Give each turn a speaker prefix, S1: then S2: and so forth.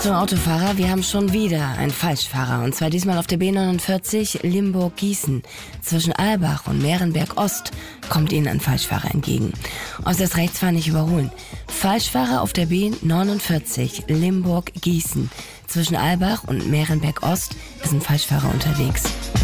S1: Achtung Autofahrer, wir haben schon wieder einen Falschfahrer. Und zwar diesmal auf der B49 Limburg-Gießen. Zwischen Albach und Mehrenberg Ost kommt Ihnen ein Falschfahrer entgegen. Aus das Rechtsfahren nicht überholen. Falschfahrer auf der B49 Limburg-Gießen. Zwischen Albach und Mehrenberg Ost ist ein Falschfahrer unterwegs.